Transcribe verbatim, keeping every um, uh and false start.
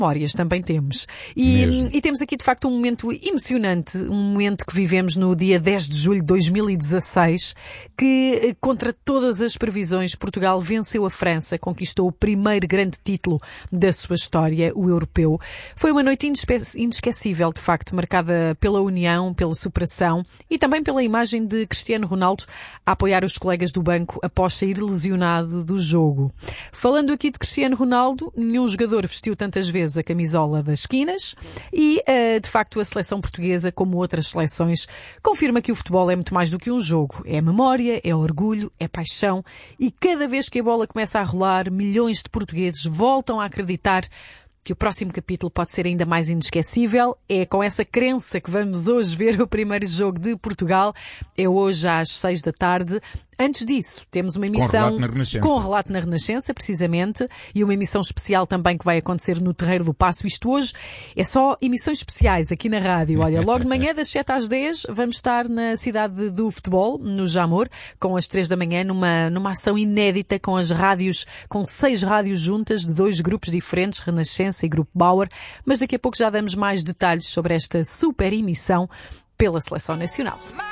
memórias também temos. E, e temos aqui, de facto, um momento emocionante, um momento que vivemos no dia dez de julho de dois mil e dezasseis, que, contra todas as previsões, Portugal venceu a França, conquistou o primeiro grande título da sua história, o europeu. Foi uma noite inesquecível, de facto, marcada pela união, pela superação e também pela imagem de Cristiano Ronaldo a apoiar os colegas do banco após sair lesionado do jogo. Falando aqui de Cristiano Ronaldo, nenhum jogador vestiu tantas vezes a camisola das esquinas e, de facto, a seleção portuguesa, como outras seleções, confirma que o futebol é muito mais do que um jogo. É memória, é orgulho, é paixão e cada vez que a bola começa a rolar, milhões de portugueses voltam a acreditar que o próximo capítulo pode ser ainda mais inesquecível. É com essa crença que vamos hoje ver o primeiro jogo de Portugal. É hoje às seis da tarde. Antes disso, temos uma emissão com relato na Renascença, com relato na Renascença, precisamente, e uma emissão especial também que vai acontecer no Terreiro do Paço. Isto hoje é só emissões especiais aqui na rádio. Olha, logo de manhã, das sete às dez, vamos estar na cidade do futebol, no Jamor, com as três da manhã, numa, numa ação inédita com as rádios, com seis rádios juntas de dois grupos diferentes, Renascença e Grupo Bauer. Mas daqui a pouco já damos mais detalhes sobre esta super emissão pela Seleção Nacional.